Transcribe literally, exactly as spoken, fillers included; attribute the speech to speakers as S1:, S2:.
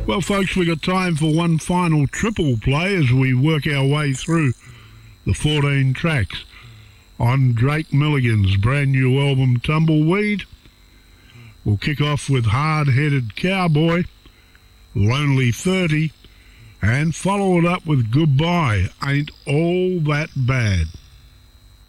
S1: Well, folks, we got time for one final triple play as we work our way through the fourteen tracks on Drake Milligan's brand new album Tumbleweed. We'll kick off with Hard-Headed Cowboy, Lonely thirty, and follow it up with Goodbye, Ain't All That Bad.